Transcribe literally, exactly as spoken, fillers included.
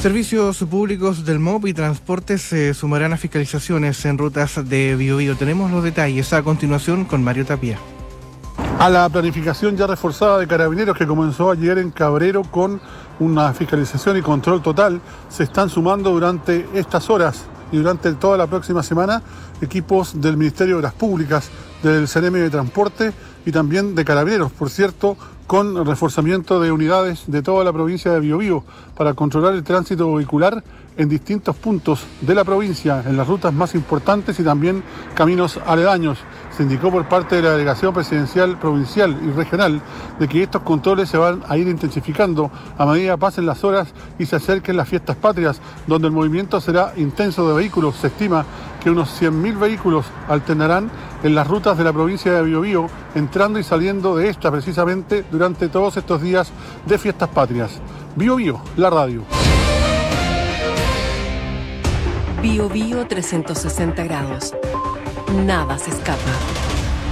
Servicios públicos del M O P y transportes se sumarán a fiscalizaciones en rutas de Biobío. Tenemos los detalles a continuación con Mario Tapia. A la planificación ya reforzada de Carabineros que comenzó ayer en Cabrero con una fiscalización y control total, se están sumando durante estas horas y durante toda la próxima semana equipos del Ministerio de las Públicas, del CEREMI de Transporte y también de Carabineros, por cierto, con reforzamiento de unidades de toda la provincia de Biobío para controlar el tránsito vehicular en distintos puntos de la provincia, en las rutas más importantes y también caminos aledaños. Se indicó por parte de la Delegación Presidencial Provincial y Regional de que estos controles se van a ir intensificando a medida que pasen las horas y se acerquen las fiestas patrias, donde el movimiento será intenso de vehículos. Se estima que unos cien mil vehículos alternarán en las rutas de la provincia de Biobío, entrando y saliendo de esta precisamente durante todos estos días de fiestas patrias. Biobío, la radio. Biobío trescientos sesenta grados. Nada se escapa.